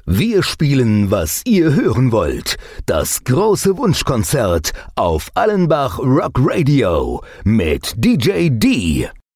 Wir spielen, was ihr hören wollt. Das große Wunschkonzert auf Allenbach Rock Radio mit DJ D.